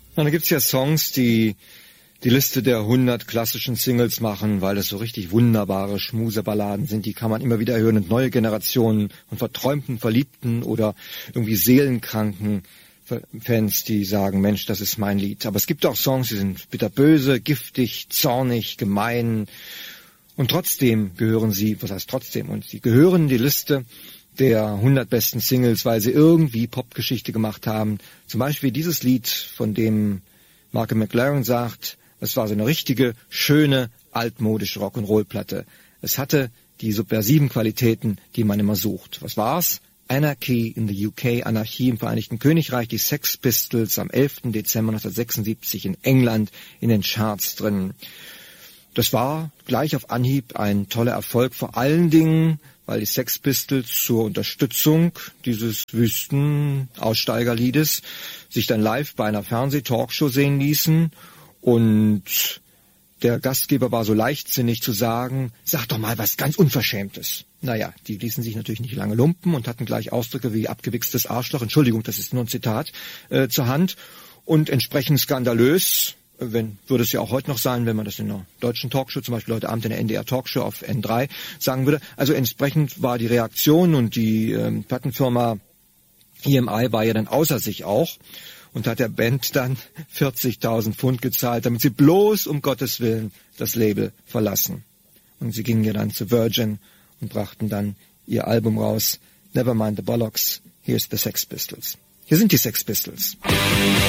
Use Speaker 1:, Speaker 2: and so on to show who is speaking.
Speaker 1: Und da gibt's ja Songs, die Liste der 100 klassischen Singles machen, weil das so richtig wunderbare Schmuseballaden sind. Die kann man immer wieder hören und neue Generationen von verträumten Verliebten oder irgendwie seelenkranken Fans, die sagen, Mensch, das ist mein Lied. Aber es gibt auch Songs, die sind bitterböse, giftig, zornig, gemein. Und trotzdem gehören sie, was heißt trotzdem? Und sie gehören in die Liste der 100 besten Singles, weil sie irgendwie Popgeschichte gemacht haben. Zum Beispiel dieses Lied, von dem Malcolm McLaren sagt, es war so eine richtige, schöne, altmodische Rock'n'Roll-Platte. Es hatte die subversiven Qualitäten, die man immer sucht. Was war's? Anarchy in the UK, Anarchie im Vereinigten Königreich, die Sex Pistols am 11. Dezember 1976 in England in den Charts drin. Das war gleich auf Anhieb ein toller Erfolg, vor allen Dingen, weil die Sex Pistols zur Unterstützung dieses Wüsten-Aussteigerliedes sich dann live bei einer Fernseh-Talkshow sehen ließen. Und der Gastgeber war so leichtsinnig zu sagen, sag doch mal was ganz Unverschämtes. Naja, die ließen sich natürlich nicht lange lumpen und hatten gleich Ausdrücke wie abgewichstes Arschloch, Entschuldigung, das ist nur ein Zitat, zur Hand. Und entsprechend skandalös, würde es ja auch heute noch sein, wenn man das in einer deutschen Talkshow, zum Beispiel heute Abend in der NDR Talkshow auf N3 sagen würde. Also entsprechend war die Reaktion und die Plattenfirma EMI war ja dann außer sich auch. Und hat der Band dann 40.000 Pfund gezahlt, damit sie bloß um Gottes Willen das Label verlassen. Und sie gingen ja dann zu Virgin und brachten dann ihr Album raus, Nevermind the Bollocks, Here's the Sex Pistols. Hier sind die Sex Pistols.